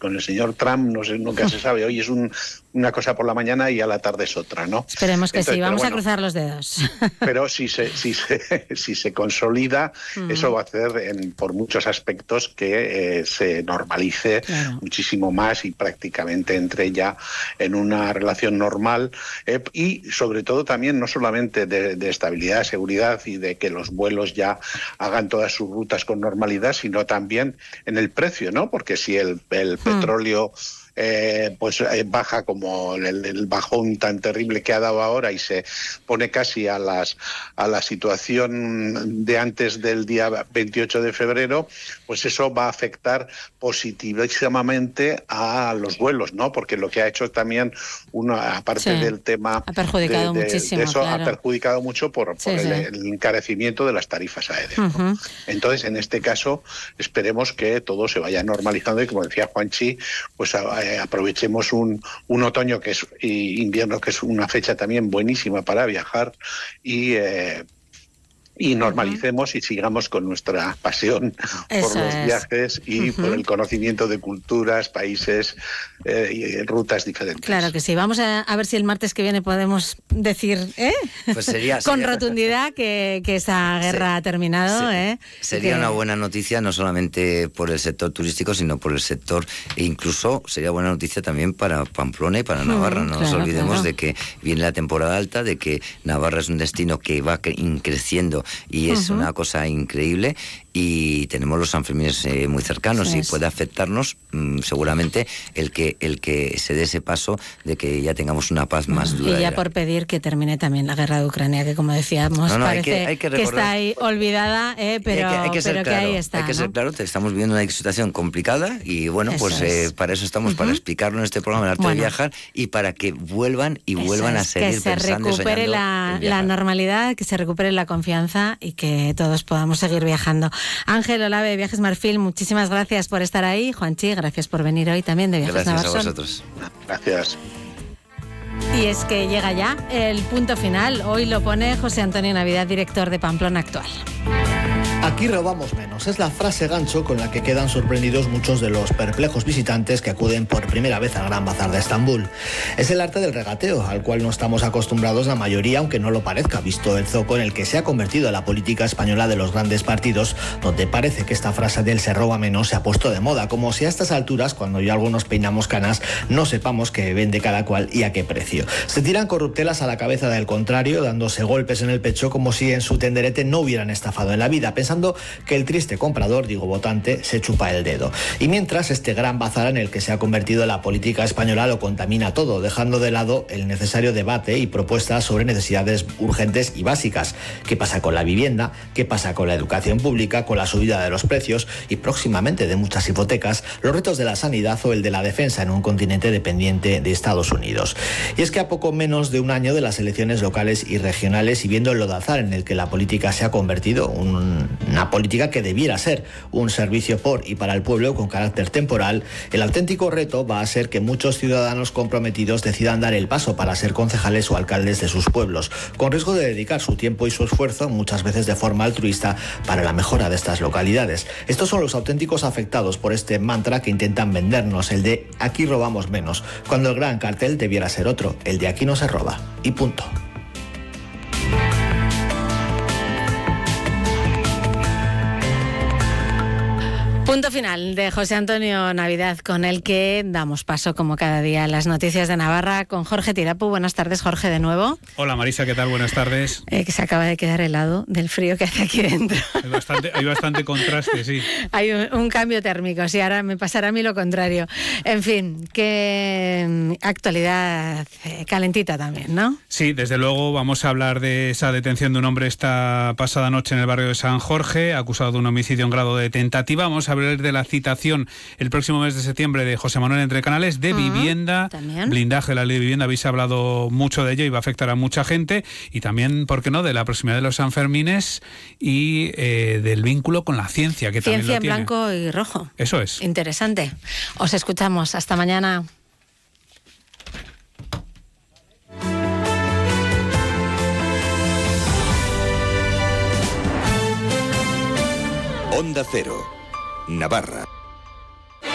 con el señor Trump, no sé, nunca se sabe. Hoy es una cosa por la mañana y a la tarde es otra, ¿no? Esperemos que sí, vamos a cruzar los dedos. Pero si se consolida, eso va a hacer por muchos aspectos que se normalice muchísimo más y prácticamente entre ya en una relación normal y sobre todo también no solamente de estabilidad, seguridad y de que los vuelos ya hagan todas sus rutas con normalidad, sino también en el precio, ¿no? Porque si el petróleo baja como el bajón tan terrible que ha dado ahora y se pone casi a la situación de antes del día 28 de febrero, pues eso va a afectar positivamente a los vuelos, ¿no? Porque lo que ha hecho también, aparte del tema ha perjudicado muchísimo, de eso, ha perjudicado mucho por el encarecimiento de las tarifas aéreas, ¿no? Entonces, en este caso, esperemos que todo se vaya normalizando y, como decía Juanchi, pues aprovechemos un otoño y invierno que es una fecha también buenísima para viajar y normalicemos y sigamos con nuestra pasión por los viajes y por el conocimiento de culturas, países y rutas diferentes. Claro que sí. Vamos a ver si el martes que viene podemos decir pues sería rotundidad que esa guerra ha terminado. Sería una buena noticia, no solamente por el sector turístico, sino por el sector, e incluso sería buena noticia también para Pamplona y para Navarra. No nos olvidemos de que viene la temporada alta, de que Navarra es un destino que va creciendo y es una cosa increíble, y tenemos los Sanfermines muy cercanos y puede afectarnos seguramente el que se dé ese paso de que ya tengamos una paz más duradera. Y ya por pedir que termine también la guerra de Ucrania, que como decíamos parece que está ahí olvidada, pero hay que ser claro, que ahí está. Hay que ser claro, estamos viviendo una situación complicada y bueno, para eso estamos, para explicarlo en este programa, el arte de viajar, y para que vuelvan a seguir pensando, que se recupere la normalidad, que se recupere la confianza y que todos podamos seguir viajando. Ángel Olave, Viajes Marfil, muchísimas gracias por estar ahí. Juanchi, gracias por venir hoy también de Viajes Navarson. Gracias a vosotros. Gracias. Y es que llega ya el punto final. Hoy lo pone José Antonio Navidad, director de Pamplona Actual. Aquí robamos menos, es la frase gancho con la que quedan sorprendidos muchos de los perplejos visitantes que acuden por primera vez al Gran Bazar de Estambul. Es el arte del regateo, al cual no estamos acostumbrados la mayoría, aunque no lo parezca, visto el zoco en el que se ha convertido la política española de los grandes partidos, donde parece que esta frase del se roba menos se ha puesto de moda, como si a estas alturas, cuando ya algunos peinamos canas, no sepamos qué vende cada cual y a qué precio. Se tiran corruptelas a la cabeza del contrario, dándose golpes en el pecho como si en su tenderete no hubieran estafado en la vida, pensando que el triste comprador, digo votante, se chupa el dedo. Y mientras, este gran bazar en el que se ha convertido la política española lo contamina todo, dejando de lado el necesario debate y propuestas sobre necesidades urgentes y básicas. ¿Qué pasa con la vivienda? ¿Qué pasa con la educación pública? ¿Con la subida de los precios? Y próximamente de muchas hipotecas, los retos de la sanidad o el de la defensa en un continente dependiente de Estados Unidos. Y es que a poco menos de un año de las elecciones locales y regionales, y viendo el lodazal en el que la política se ha convertido, una política que debiera ser un servicio por y para el pueblo con carácter temporal, el auténtico reto va a ser que muchos ciudadanos comprometidos decidan dar el paso para ser concejales o alcaldes de sus pueblos, con riesgo de dedicar su tiempo y su esfuerzo, muchas veces de forma altruista, para la mejora de estas localidades. Estos son los auténticos afectados por este mantra que intentan vendernos, el de aquí robamos menos, cuando el gran cartel debiera ser otro, el de aquí no se roba, y punto. Punto final de José Antonio Navidad, con el que damos paso, como cada día, a las noticias de Navarra con Jorge Tirapu. Buenas tardes, Jorge, de nuevo. Hola, Marisa, ¿qué tal? Buenas tardes. Que se acaba de quedar helado del frío que hace aquí dentro. Hay bastante contraste, sí. Hay un cambio térmico, sí, ahora me pasará a mí lo contrario. En fin, qué actualidad calentita también, ¿no? Sí, desde luego vamos a hablar de esa detención de un hombre esta pasada noche en el barrio de San Jorge, acusado de un homicidio en grado de tentativa. Vamos a hablar de la citación el próximo mes de septiembre de José Manuel Entrecanales de vivienda, ¿también? Blindaje de la ley de vivienda. Habéis hablado mucho de ello y va a afectar a mucha gente, y también, ¿por qué no?, de la proximidad de los Sanfermines y del vínculo con la ciencia, que también lo tiene. Ciencia en blanco y rojo. Eso es. Interesante. Os escuchamos. Hasta mañana. Onda Cero, Navarra.